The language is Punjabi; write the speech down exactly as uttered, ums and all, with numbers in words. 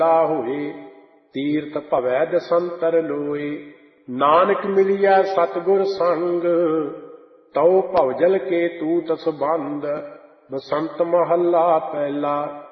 ਹੋਏ। ਤੀਰਥ ਭਵੈ ਦਸੰਤਰ ਲੋਏ। ਨਾਨਕ ਮਿਲਿਆ ਸਤਿਗੁਰ ਸੰਗ, ਤਉ ਭਵਜਲ ਕੇ ਤੂਤ ਸੰਬੰਧ। ਬਸੰਤ ਮਹੱਲਾ ਪਹਿਲਾ।